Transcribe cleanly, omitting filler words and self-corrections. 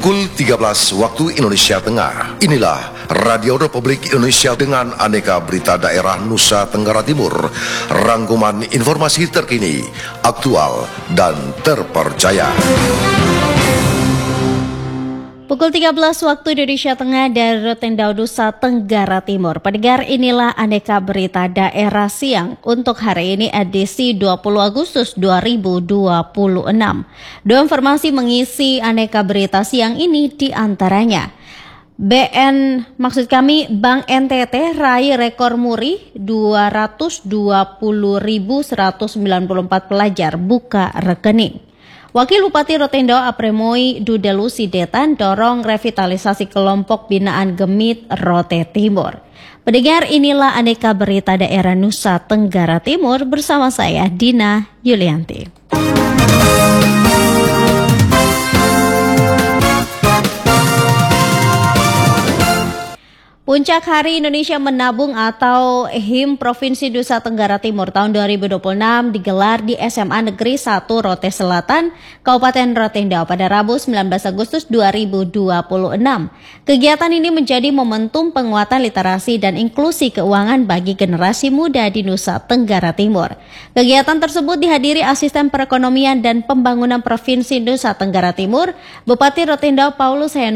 Pukul 13 waktu Indonesia Tengah. Inilah Radio Republik Indonesia dengan aneka berita daerah Nusa Tenggara Timur. Rangkuman informasi terkini, aktual, dan terpercaya. Pukul 13 waktu Indonesia Tengah dari Rotendao, Nusa Tenggara Timur. Pendengar, inilah aneka berita daerah siang untuk hari ini edisi 20 Agustus 2026. Dua informasi mengisi aneka berita siang ini diantaranya. Bank NTT raih rekor muri 220.194 pelajar buka rekening. Wakil Bupati Rotendao Apremoi Dudelusi Detan dorong revitalisasi kelompok binaan Gemit Rote Timur. Pendengar, inilah aneka berita daerah Nusa Tenggara Timur bersama saya Dina Yulianti. Puncak Hari Indonesia Menabung atau HIM Provinsi Nusa Tenggara Timur tahun 2026 digelar di SMA Negeri 1 Rote Selatan, Kabupaten Rotendao pada Rabu 19 Agustus 2026. Kegiatan ini menjadi momentum penguatan literasi dan inklusi keuangan bagi generasi muda di Nusa Tenggara Timur. Kegiatan tersebut dihadiri Asisten Perekonomian dan Pembangunan Provinsi Nusa Tenggara Timur, Bupati Rotendao Paulus